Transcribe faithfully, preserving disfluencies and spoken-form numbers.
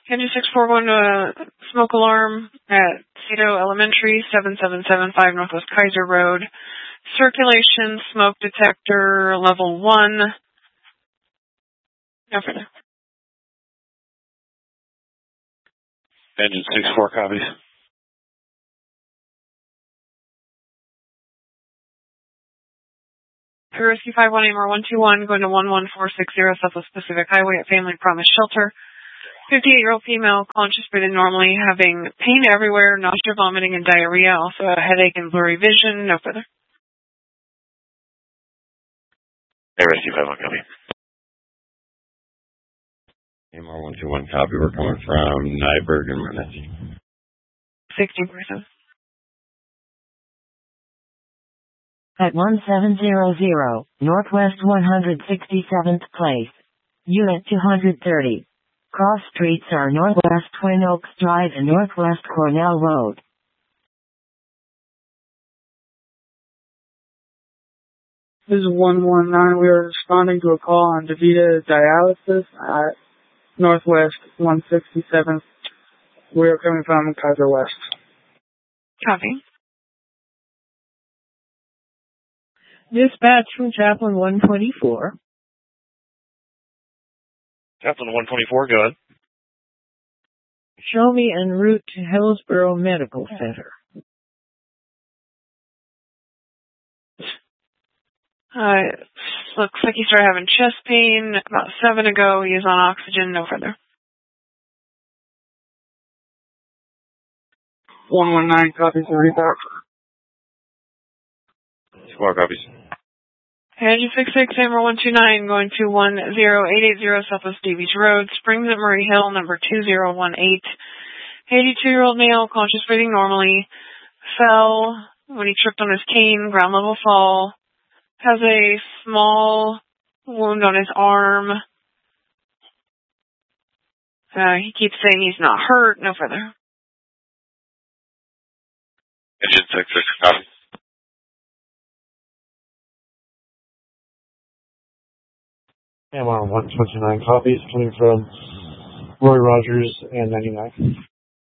Engine six four one, uh, smoke alarm at Cito Elementary, seven seven seven five Northwest Kaiser Road. Circulation, smoke detector, level one. No further. Engine six four copies. Rescue five one eight more one two one, going to one one four six zero Southwest Pacific Highway at Family Promise Shelter. fifty-eight-year-old female, conscious, breathing normally, having pain everywhere, nausea, vomiting, and diarrhea, also a headache and blurry vision. No further. Hey, Rescue five one, copy. A M R one two one, copy. We're coming from Nyberg and Renessy. sixteen percent. At one seven zero zero, Northwest one hundred sixty-seventh Place. Unit two hundred thirty. Cross streets are Northwest Twin Oaks Drive and Northwest Cornell Road. This is one one nine. We are responding to a call on DaVita Dialysis at Northwest one sixty-seventh. We are coming from Kaiser West. Copy. Dispatch from Chaplain one twenty-four. Chaplain one twenty-four, go ahead. Show me en route to Hillsborough Medical Center. Uh, looks like he started having chest pain about seven ago. He is on oxygen. No further. one one nine copies of report. Squad copies. Engine six six, Hammer one two nine, going to one zero eight eight zero Southwest Davies Road, Springs at Murray Hill, number two zero one eight. eighty-two-year-old male, conscious, breathing normally, fell when he tripped on his cane, ground level fall, has a small wound on his arm. Uh, he keeps saying he's not hurt. No further. Engine six six, copy. M R one twenty-nine copies coming from Roy Rogers and ninety-nine.